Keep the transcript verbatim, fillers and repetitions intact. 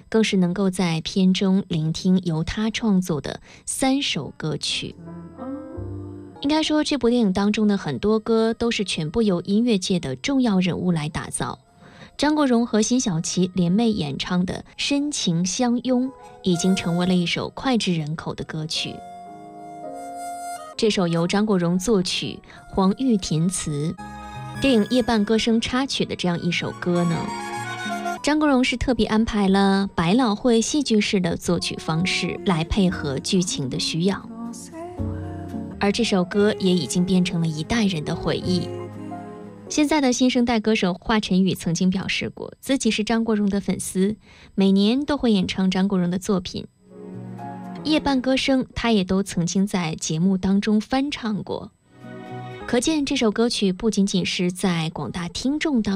更是能够在片中聆听由他创作的三首歌曲。应该说，这部电影当中的很多歌都是全部由音乐界的重要人物来打造。张国荣和辛晓琪联袂演唱的《深情相拥》已经成为了一首脍炙人口的歌曲。这首由张国荣作曲、黄玉填词，电影《夜半歌声》插曲的这样一首歌呢，张国荣是特别安排了百老汇戏剧式的作曲方式来配合剧情的需要，而这首歌也已经变成了一代人的回忆。现在的新生代歌手华晨宇曾经表示过，自己是张国荣的粉丝，每年都会演唱张国荣的作品。夜半歌声他也都曾经在节目当中翻唱过，可见这首歌曲不仅仅是在广大听众当中